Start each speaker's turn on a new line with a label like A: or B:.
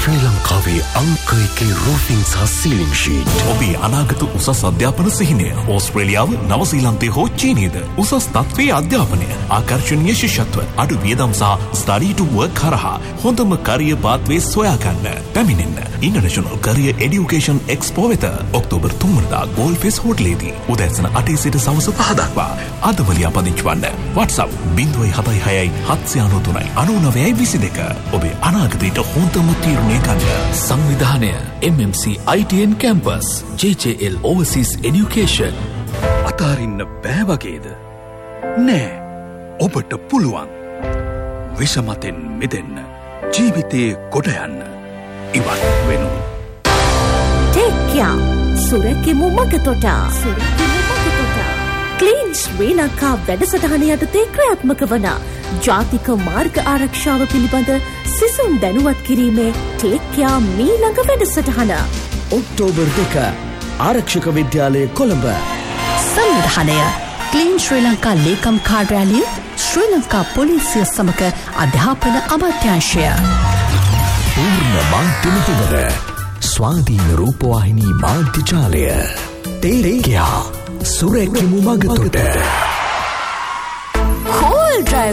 A: ශ්‍රී ලංකාවේ අංක 1 රූෆින් සහ සීලිං ෂීට්.
B: ඔබේ අනාගත උසස් අධ්‍යාපන සිහිනය ඕස්ට්‍රේලියාව, නවසීලන්තය හෝ චීනයද? උසස් තත්ත්වයේ අධ්‍යාපනය, ආකර්ෂණීය ශිෂ්‍යත්ව, අඩු වියදම් සහ ස්ටඩි ටු වර්ක් කරහා හොඳම career පාත්වේස් සොයාගන්න. පැමිණෙන්න international career education expo වෙත ඔක්තෝබර් 3 වෙනිදා ගෝල්ෆෙස් හෝටලයේදී උදෑසන 8 සිට සවස 5 දක්වා. අදම ලියාපදිංචි වන්න. WhatsApp 076 793 9922. ඔබේ අනාගතයට හොඳම තීරණය ගන්න.
C: සංවිධානය MMC ITN Campus, JJL Overseas Education.
D: අතාරින්න බෑ වගේද? නෑ, ඔබට පුළුවන්. විෂමතෙන් මිදෙන්න, ජීවිතේ කොට යන්න, ඉවත් වෙනු.
E: Take care. සුරැකෙමු මගතොට. ක්ලීන් ශ්‍රී ලංකා වැඩසටහන යටතේ ක්‍රියාත්මක වන ජාතික මාර්ග ආරක්ෂාව පිළිබඳ සිසුන් දැනුවත් කිරීමේ ටේක් කෙයා මීළඟ වැඩසටහන
F: ඔක්තෝබර් 2 ආරක්ෂක විද්‍යාලය කොළඹ.
E: සංවිධානය ක්ලීන් ශ්‍රී ලංකා ලේකම් කාර්යාලය, ශ්‍රී ලංකා පොලිසිය සමග අධ්‍යාපන අමාත්‍යාංශය.
A: පූර්ණ මාධ්‍ය මුහුවර, ස්වාධීන රූපවාහිනී මාධ්‍ය ජාලය. Take care සුරැකෙමු මගතොට.